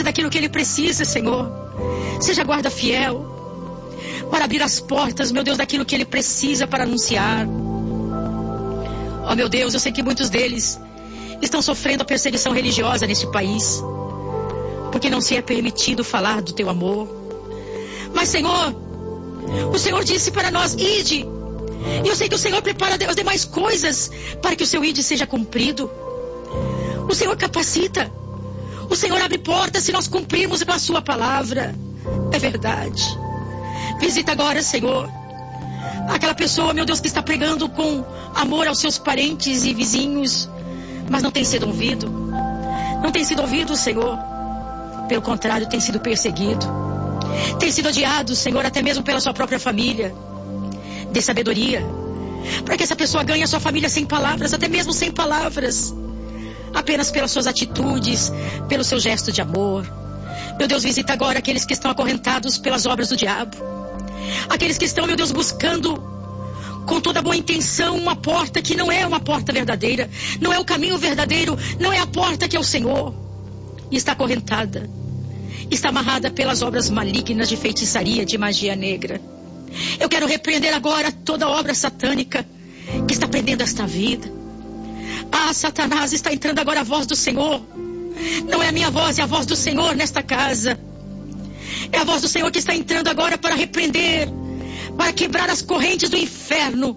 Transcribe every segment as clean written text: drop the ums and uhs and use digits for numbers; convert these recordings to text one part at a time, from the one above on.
fornece daquilo que ele precisa, Senhor. Seja guarda fiel para abrir as portas, meu Deus, daquilo que ele precisa para anunciar. Oh, meu Deus, eu sei que muitos deles estão sofrendo a perseguição religiosa neste país, porque não se é permitido falar do teu amor. Mas, Senhor, o Senhor disse para nós: ide. E eu sei que o Senhor prepara as demais coisas para que o seu ide seja cumprido. O Senhor capacita. O Senhor abre portas se nós cumprirmos com a sua palavra. É verdade. Visita agora, Senhor, aquela pessoa, meu Deus, que está pregando com amor aos seus parentes e vizinhos, mas não tem sido ouvido. Não tem sido ouvido, Senhor. Pelo contrário, tem sido perseguido. Tem sido odiado, Senhor, até mesmo pela sua própria família. Dê sabedoria para que essa pessoa ganhe a sua família sem palavras, até mesmo sem palavras, apenas pelas suas atitudes, pelo seu gesto de amor. Meu Deus, visita agora aqueles que estão acorrentados pelas obras do diabo. Aqueles que estão, meu Deus, buscando com toda boa intenção uma porta que não é uma porta verdadeira, não é o caminho verdadeiro, não é a porta que é o Senhor. E está acorrentada, está amarrada pelas obras malignas de feitiçaria, de magia negra. Eu quero repreender agora toda obra satânica que está prendendo esta vida. Ah, Satanás, está entrando agora a voz do Senhor. Não é a minha voz, é a voz do Senhor nesta casa. É a voz do Senhor que está entrando agora para repreender, para quebrar as correntes do inferno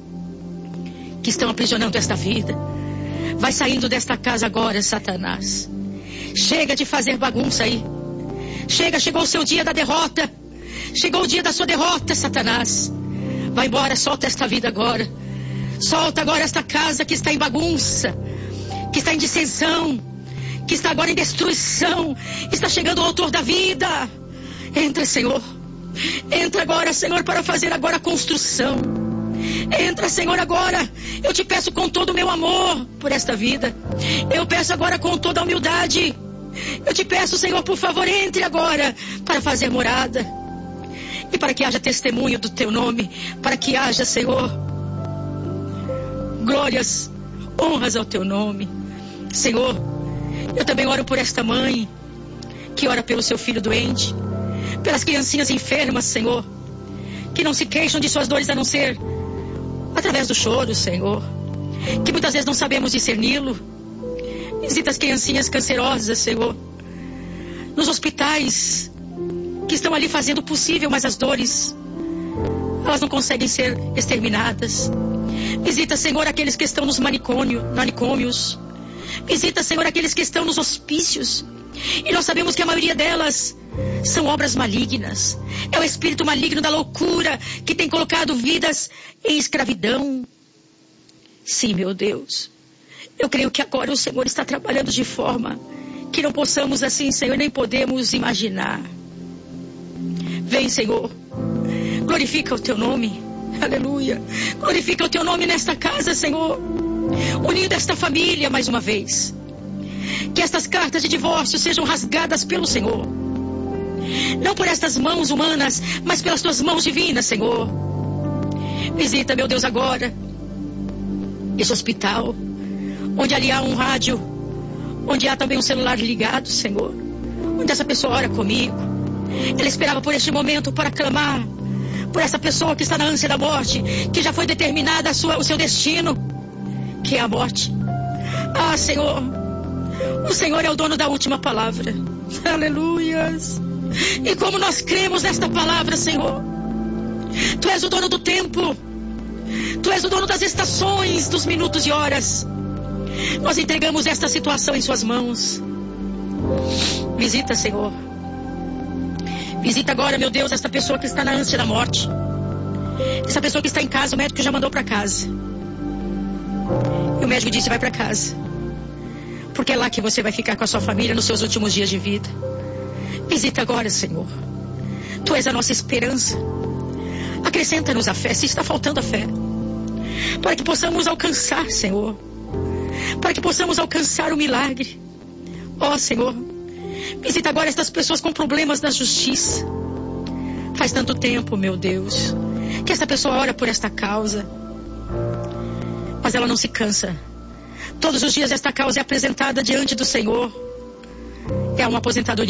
que estão aprisionando esta vida. Vai saindo desta casa agora, Satanás. Chega de fazer bagunça aí. Chegou o seu dia da derrota. Chegou o dia da sua derrota, Satanás. Vai embora, solta esta vida agora. Solta agora esta casa que está em bagunça, que está em dissensão, que está agora em destruição. Está chegando o autor da vida. Entra, Senhor. Entra agora, Senhor, para fazer agora a construção. Entra, Senhor, agora. Eu te peço com todo o meu amor por esta vida. Eu peço agora com toda a humildade. Eu te peço, Senhor, por favor, entre agora para fazer morada. E para que haja testemunho do teu nome. Para que haja, Senhor, glórias, honras ao teu nome. Senhor, eu também oro por esta mãe que ora pelo seu filho doente, pelas criancinhas enfermas, Senhor, que não se queixam de suas dores a não ser através do choro, Senhor, que muitas vezes não sabemos discerni-lo. Visita as criancinhas cancerosas, Senhor, nos hospitais, que estão ali fazendo o possível, mas as dores, elas não conseguem ser exterminadas. Visita, Senhor, aqueles que estão nos manicômios. Visita, Senhor, aqueles que estão nos hospícios. E nós sabemos que a maioria delas são obras malignas. É o espírito maligno da loucura que tem colocado vidas em escravidão. Sim, meu Deus. Eu creio que agora o Senhor está trabalhando de forma que não possamos assim, Senhor, nem podemos imaginar. Vem, Senhor. Glorifica o teu nome. Aleluia. Glorifica o teu nome nesta casa, Senhor. Unindo esta família mais uma vez. Que estas cartas de divórcio sejam rasgadas pelo Senhor. Não por estas mãos humanas, mas pelas tuas mãos divinas, Senhor. Visita, meu Deus, agora esse hospital, onde ali há um rádio, onde há também um celular ligado, Senhor, onde essa pessoa ora comigo. Ela esperava por este momento para clamar por essa pessoa que está na ânsia da morte, que já foi determinada o seu destino, que é a morte. Ah, Senhor, o Senhor é o dono da última palavra. Aleluias. E como nós cremos nesta palavra, Senhor, Tu és o dono do tempo, Tu és o dono das estações, dos minutos e horas. Nós entregamos esta situação em Suas mãos. Visita, Senhor. Visita agora, meu Deus, esta pessoa que está na ânsia da morte. Essa pessoa que está em casa, o médico já mandou para casa. E o médico disse: vai para casa, porque é lá que você vai ficar com a sua família nos seus últimos dias de vida. Visita agora, Senhor. Tu és a nossa esperança. Acrescenta-nos a fé, se está faltando a fé, para que possamos alcançar, Senhor, para que possamos alcançar o milagre. Ó, Senhor, visita agora estas pessoas com problemas na justiça. Faz tanto tempo, meu Deus, que esta pessoa ora por esta causa, mas ela não se cansa. Todos os dias esta causa é apresentada diante do Senhor. É uma aposentadoria.